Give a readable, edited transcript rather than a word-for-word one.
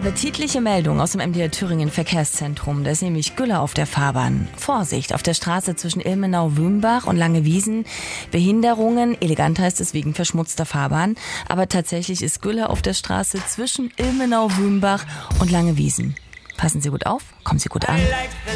Appetitliche Meldung aus dem MDR Thüringen Verkehrszentrum. Da ist nämlich Gülle auf der Fahrbahn. Vorsicht, auf der Straße zwischen Ilmenau-Wümbach und Langewiesen. Behinderungen, elegant heißt es wegen verschmutzter Fahrbahn. Aber tatsächlich ist Gülle auf der Straße zwischen Ilmenau-Wümbach und Langewiesen. Passen Sie gut auf, kommen Sie gut an.